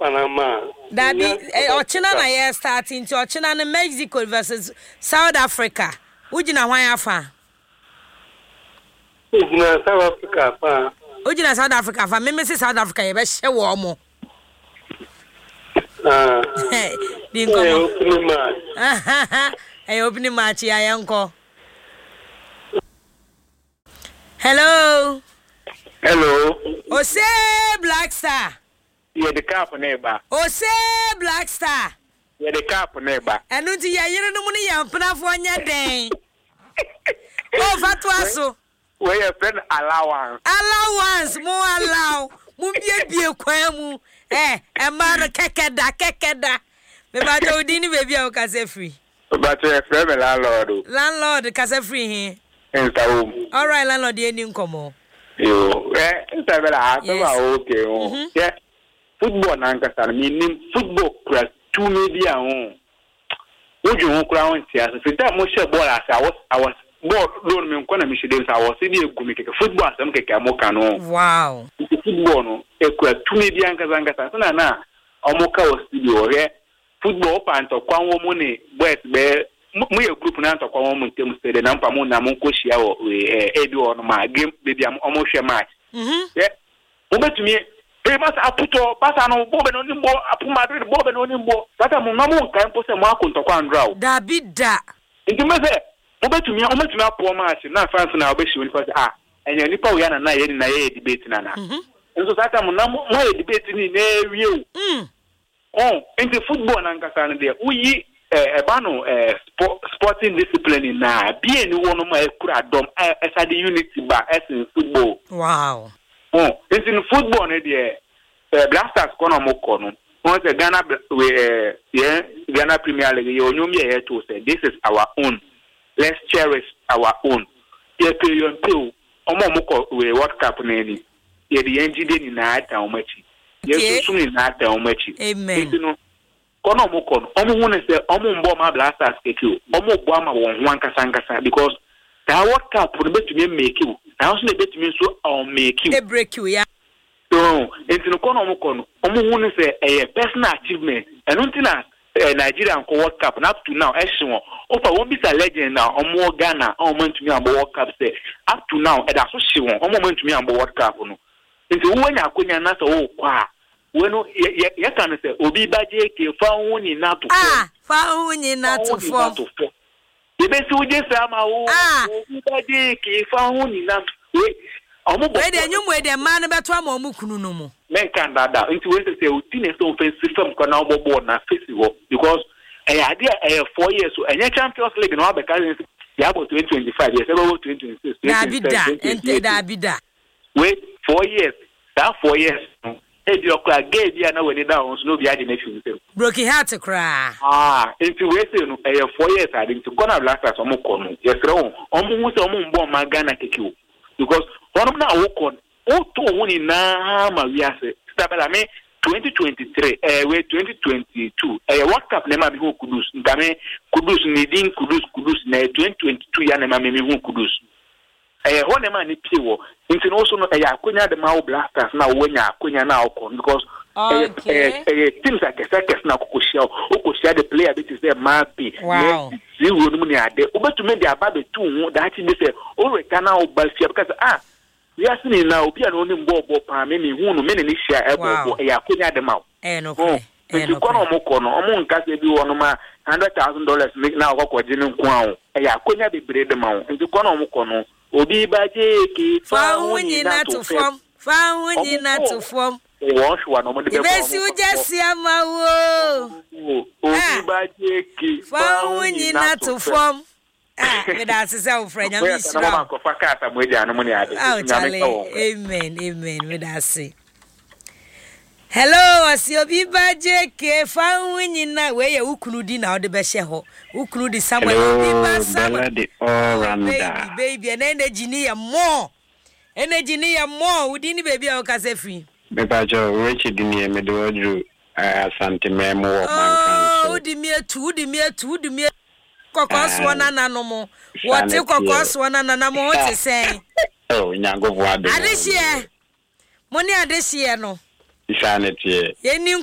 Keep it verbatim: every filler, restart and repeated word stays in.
Panama. That be Ochina na year starting to Ochina na Mexico versus South Africa. Ujina why afa? Ujina South Africa fa. Ujina South Africa fa. Me me say South Africa ye be hye wo mo. Ah. Di nko. Eh, opening match. Eh, opening match ya yanko. Hello. Hello. Ose Black Star. Yeah, the cap neighbor. Ose Black Star. Yeah, the cap neighbor. Enu ti ya yire no mu ni ya mpna fo anya den. Oh, fatwaso. We your friend allowance. Allowance mo allow. Mu bie bie kwan mu. Eh, e ma no kekeda kekeda. Me ba to di ni baby o kase free. But your friend landlord. Landlord kase free he. Enta home. All right, landlord ye ni nkomo. Yo, eh, enta bela ha, okay oh. Yeah. Football na nkasa meaning football class two media on. Would you want crown tears? If that much ball as I was I was ball don't mean kwana mi shede I was in the gumike football some keke amoka no. Wow. Football no e kwa two media nkasa nkasa na na amoka was studio here football pa anto kwa wo mu ne boys be mu ye group na anto kwa wo mu ntem stade na mpa mu na mu ko hia wo e e bi wo no ma game baby am omo hwe match. Mhm. Yeah. Mo betumi Pass aputo pass no bobe no nimbo apu Madrid bobe no nimbo tata mo ngamo nkan po se mo akonto kwa ndraw da bida nti me se mo betumi o metumi apo match na fans na obeshi woni fast ah enya nipa wo ya na na ye na ye debate na na nso tata mo na mo ye debate ni na ewie o mm oh nti football na nkasa no de uyi eh ba no eh sporting discipline na bi eni wo no ma ekura dom esade unity ba esin football. Wow. Oh, it's in football, the uh, Blasters corner mokono. Once the Ghana, we uh, yeah, Ghana Premier League, you know me here to say this is our own. Let's cherish our own. Yeah, pay you until Omo moko we World Cup neni. Yeah, the engine in that omechi. Yes, soon in that omechi. Amen. You know, corner mokono. Omo one say Omo mboma Blasters kekyo. Omo boma won one kasangasa because the World Cup would be to make you. I also bet me so I'll make you. They break you, yeah. So, it's in the corner of Mokono. Omo say a personal achievement. And until now, Nigeria and World Cup, and up to now, Eshimo. Opa won't be a legend now, or more Ghana, or moment to me on World Cup. Say, up to now, and that's what she won't, or moment to me on World Cup. Into when you're going to answer, oh, wow. When you can say, Obi Baje, found in not to ah, found in not to form. The best we just am ah, Obi found in not to where the new way the man about one more mukunu. Men can that into when they say, Utina so offensive from Canabo board na festival because a idea a four years so and your Champions League in our because you have twenty twenty five years, about twenty twenty six. That be that. Wait, four years. That four years. Hey, your crack gave you know when it down, no be adding anything. Broken heart to cry. Ah, into waiting a four years I didn't go to last as a mokono. Yes, wrong. Almost a moon bomb my Ghana kick because one of now walk on. Oh, two one in Maria said, Stabala twenty twenty three, eh, wait, twenty twenty two. A World Cup never be who Kudus, Dame Kudus, Nedin Kudus, Kudus, twenty twenty two, Yanema, maybe who Kudus. A one man in Piwo, into also a Yakunya the Mao Blasters now when Yakunya now because things like a circus now Kushel, who share the player that is there, Mappy. Wow. Zero money are there. Over to me, they are about the two that they say, oh, we can now buy because ah. We are seeing now, be an only bob or many who no many share a Yakunya the Mao. And okay. And you can't mokono, among Cassie do one of my hundred thousand dollars make now work with Jim Crown. A Yakunya be bread the Mao. And you can't mokono. Obi Baje, found when you not to form, found when you not to form. Wash one of the best you just see a mao. Obi Baje, found when you not to form. Ah, that's his old friend. I'm Miss Ram. Oh, Charlie. Amen, amen. With us. Hello, I see Obi Baje, found when you not where you could do now the best. Who could do someone baby, baby, and energy near more. Energy near more. Who didn't baby or case free? Bebajo, Richard Dinia, Medoju, Santa Memo. Oh, the mere two, the mere two, the mere cocos one and no more. What you cocos one and no more to say? Oh, Yango, what? This year, money this year, no. Insanity.